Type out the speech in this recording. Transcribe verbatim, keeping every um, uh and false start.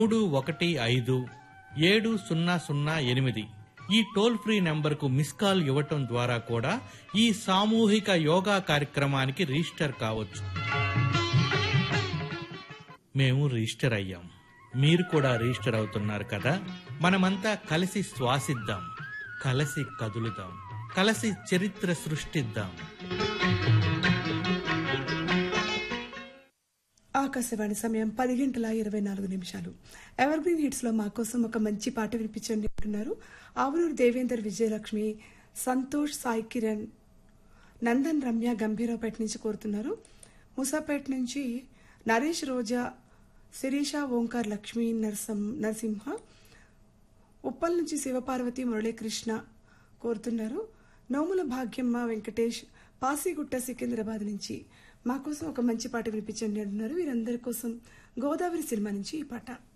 మూడు ఒకటి ఐదు ఏడు సున్నా సున్నా ఎనిమిది ఈ టోల్ ఫ్రీ నెంబర్కు మిస్ కాల్ ఇవ్వటం ద్వారా కూడా ఈ సామూహిక యోగా కార్యక్రమానికి రిజిస్టర్ కావచ్చు. మేము రిజిస్టర్ అయ్యాం, మీరు కూడా రిజిస్టర్ అవుతున్నారు కదా. మనమంతా కలిసి శ్వాసిద్దాం, కలిసి కదులుదాం, కలిసి చరిత్ర సృష్టిద్దాం. ఆకాశవాణి సమయం పది గంటల ఇరవై నాలుగు నిమిషాలు. ఎవర్ గ్రీన్ హిట్స్ లో మా కోసం ఒక మంచి పాట వినిపించండి అంటున్నారు. ఆవునూరు దేవేందర్, విజయలక్ష్మి, సంతోష్, సాయి కిరణ్, నందన్, రమ్య గంభీరావుపేట నుంచి కోరుతున్నారు. ముసాపేట నుంచి నరేష్, రోజా, శిరీష, ఓంకార్, లక్ష్మీ నరసం నరసింహ, ఉప్పల్ నుంచి శివపార్వతి, మురళీకృష్ణ కోరుతున్నారు. నోముల భాగ్యమ్మ, వెంకటేష్, పాసిగుట్ట, సికింద్రాబాద్ నుంచి మా కోసం ఒక మంచి పాట వినిపించండి అంటున్నారు. వీరందరి కోసం గోదావరి సినిమా నుంచి ఈ పాట.